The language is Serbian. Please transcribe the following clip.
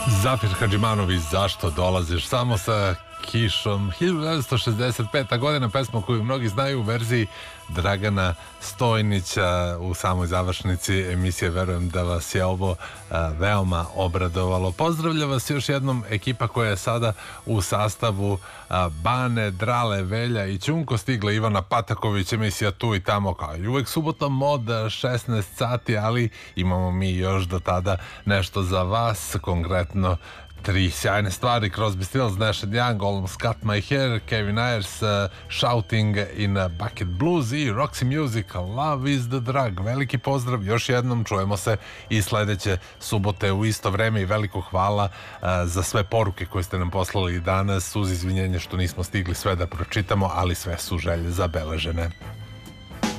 Zafir Hadžimanović, zašto dolaziš samo sa kišom. 1965. godina, pesma koju mnogi znaju u verziji Dragana Stojnića u samoj završnici emisije. Verujem da vas je ovo veoma obradovalo. Pozdravlja vas još jednom ekipa koja je sada u sastavu Bane, Drale, Velja i Ćunko. Stigla Ivana Pataković, emisija tu i tamo kao i uvek subotom od 16 sati, ali imamo mi još do tada nešto za vas, konkretno tri sjajne stvari: Crosby, Stills, Nash & Young, Almost Cut My Hair, Kevin Ayers, Shouting in a Bucket Blues i Roxy Music, Love is the Drug. Veliki pozdrav još jednom, čujemo se i sledeće subote u isto vreme i veliko hvala za sve poruke koje ste nam poslali danas, uz izvinjenje što nismo stigli sve da pročitamo, ali sve su želje zabeležene.